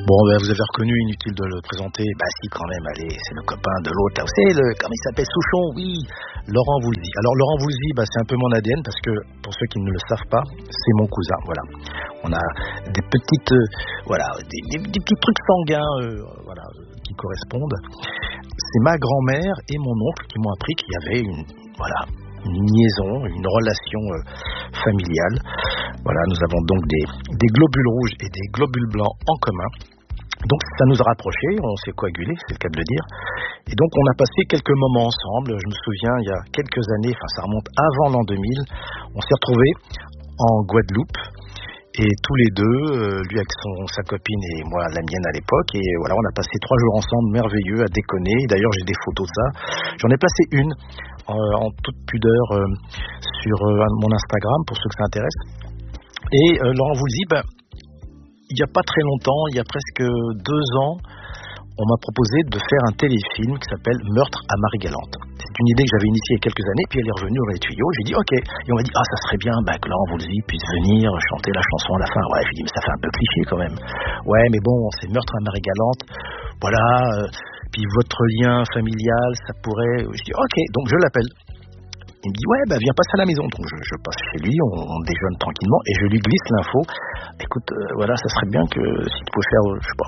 Bon, ben, vous avez reconnu, inutile de le présenter. Bah si, quand même, allez, c'est le copain de l'autre. Là. C'est comment il s'appelle, Souchon, oui, Laurent Voulzy. Alors Laurent Voulzy, bah, c'est un peu mon ADN parce que, pour ceux qui ne le savent pas, c'est mon cousin, voilà. On a des petites, des petits trucs sanguins, qui correspondent. C'est ma grand-mère et mon oncle qui m'ont appris qu'il y avait une liaison, une relation familiale. Voilà, nous avons donc des globules rouges et des globules blancs en commun. Donc ça nous a rapprochés, on s'est coagulés, c'est le cas de le dire. Et donc on a passé quelques moments ensemble. Je me souviens, il y a quelques années, ça remonte avant l'an 2000, on s'est retrouvés en Guadeloupe. Et tous les deux, lui avec sa copine et moi la mienne à l'époque. Et voilà, on a passé 3 jours ensemble, merveilleux, à déconner. D'ailleurs, j'ai des photos de ça. J'en ai placé une en toute pudeur sur mon Instagram, pour ceux que ça intéresse. Et Laurent Voulzy, il n'y a pas très longtemps, il y a presque 2 ans, on m'a proposé de faire un téléfilm qui s'appelle Meurtre à Marie-Galante. C'est une idée que j'avais initiée il y a quelques années, puis elle est revenue dans les tuyaux. J'ai dit ok, et on m'a dit ça serait bien que Laurent Voulzy puisse venir chanter la chanson à la fin. Ouais, j'ai dit mais ça fait un peu cliché quand même. Ouais, mais bon, c'est Meurtre à Marie-Galante. Voilà, puis votre lien familial, ça pourrait. Je dis ok, donc je l'appelle. Il me dit viens passer à la maison. Donc je passe chez lui, on déjeune tranquillement et je lui glisse l'info. Écoute, ça serait bien que si tu pouvais faire,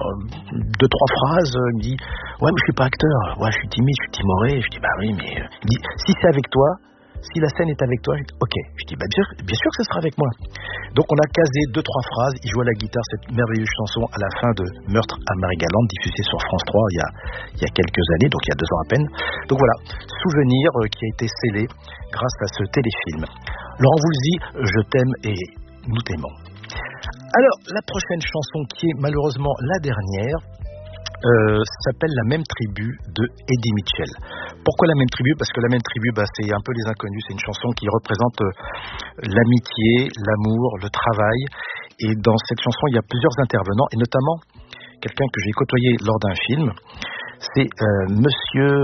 2-3 phrases. Il me dit mais je suis pas acteur. Ouais, je suis timide, je suis timoré. Je dis oui, mais il me dit si c'est avec toi, si la scène est avec toi, je dis ok. Je dis bien sûr que ce sera avec moi. Donc on a casé 2-3 phrases. Il joue à la guitare cette merveilleuse chanson à la fin de Meurtre à Marie-Galante, diffusée sur France 3 il y a quelques années, donc il y a 2 ans à peine. Donc voilà, souvenir qui a été scellé grâce à ce téléfilm. Laurent Voulzy, je t'aime et nous t'aimons. Alors, la prochaine chanson qui est malheureusement la dernière s'appelle La même tribu de Eddie Mitchell. Pourquoi La même tribu ? Parce que La même tribu, c'est un peu les inconnus. C'est une chanson qui représente l'amitié, l'amour, le travail. Et dans cette chanson, il y a plusieurs intervenants, et notamment quelqu'un que j'ai côtoyé lors d'un film. C'est monsieur...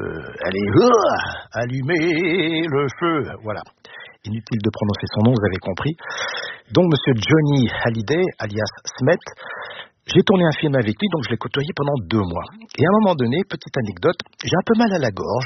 allumez le feu. Voilà. Inutile de prononcer son nom, vous avez compris. Donc monsieur Johnny Hallyday, alias Smet. J'ai tourné un film avec lui, donc je l'ai côtoyé pendant 2 mois. Et à un moment donné, petite anecdote, j'ai un peu mal à la gorge,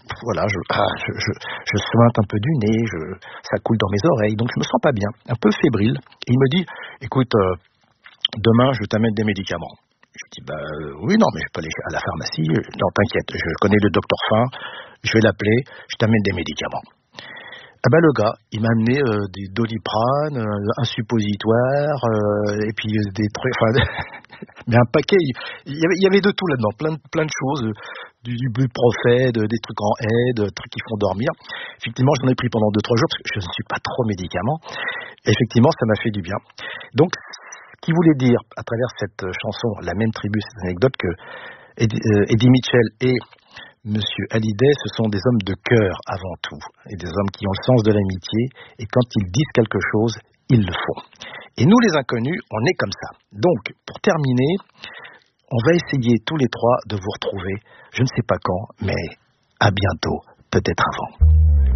je suinte un peu du nez, ça coule dans mes oreilles, donc je me sens pas bien, un peu fébrile. Et il me dit, écoute, demain je t'amène des médicaments. Je dis, oui, non, mais je peux aller à la pharmacie. Non, t'inquiète, je connais le docteur Fin, je vais l'appeler, je t'amène des médicaments. Le gars, il m'a amené des Doliprane, un suppositoire, et puis des trucs, mais un paquet, il y avait de tout là-dedans, plein de choses, du buprofène, des trucs en haie, des trucs qui font dormir. Effectivement, j'en ai pris pendant 2-3 jours, parce que je ne suis pas trop médicament. Et effectivement, ça m'a fait du bien. Donc, ce qui voulait dire, à travers cette chanson, La même tribu, cette anecdote, que Eddie Mitchell et Monsieur Hallyday, ce sont des hommes de cœur avant tout, et des hommes qui ont le sens de l'amitié, et quand ils disent quelque chose, ils le font. Et nous, les inconnus, on est comme ça. Donc, pour terminer, on va essayer tous les 3 de vous retrouver, je ne sais pas quand, mais à bientôt, peut-être avant.